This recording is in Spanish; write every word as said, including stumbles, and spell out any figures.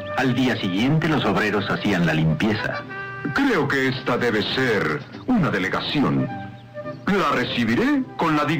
Al día siguiente los obreros hacían la limpieza. Creo que esta debe ser una delegación. La recibiré con la dignidad